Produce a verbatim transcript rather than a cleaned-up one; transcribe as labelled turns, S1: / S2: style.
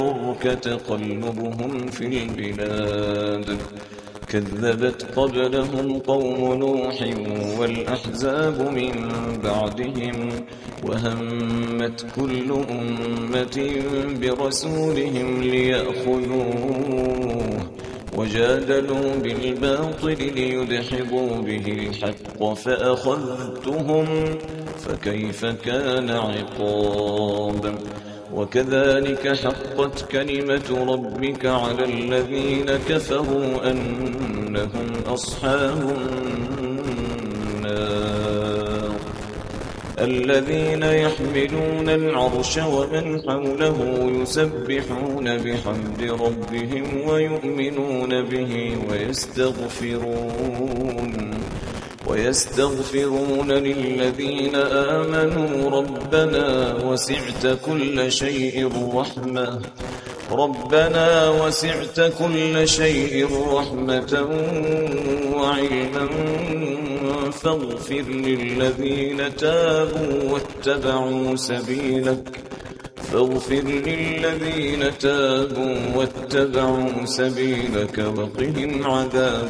S1: يغرك تقلبهم في البلاد كذبت قبلهم قوم نوح والأحزاب من بعدهم وهمت كل أمة برسولهم ليأخذوه وجادلوا بالباطل ليدحضوا به الحق فأخذتهم فكيف كان عقاب وكذلك حقت كلمة ربك على الذين كفروا أنهم أصحاب النار الذين يحملون العرش ومن حوله يسبحون بحمد ربهم ويؤمنون به ويستغفرون ويستغفرون للذين آمنوا ربنا وسعت كل شيء رحمة ربنا وسعت كل شيء رحمة وعلما فاغفر للذين تابوا واتبعوا سبيلك فاغفر للذين تابوا واتبعوا سبيلك وقهم عذاب